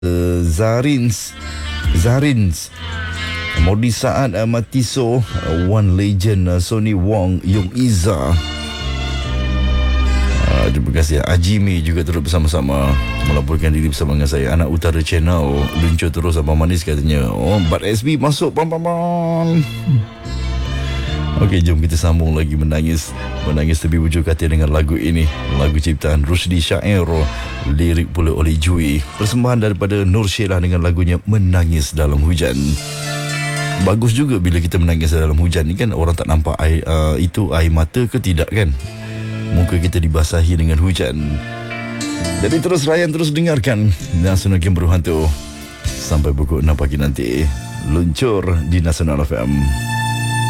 Zarins Modi Saad, Matiso, One Legend, Sony Wong, Yung Iza. Terima kasih. Ajimi juga turut bersama-sama melaporkan diri bersama dengan saya. Anak Utara Channel luncur terus Abang Manis katanya. But SB masuk pam. Okey, jom kita sambung lagi menangis tepi bujur katil dengan lagu ini. Lagu ciptaan Rusdi Syair, lirik pula oleh Jui. Persembahan daripada Nur Sheila dengan lagunya Menangis Dalam Hujan. Bagus juga bila kita menangis dalam hujan ni kan, orang tak nampak air, itu air mata ke tidak kan. Muka kita dibasahi dengan hujan. Jadi terus layan, terus dengarkan Nasional Game Berhantu sampai pukul 6 pagi nanti. Luncur di Nasional FM.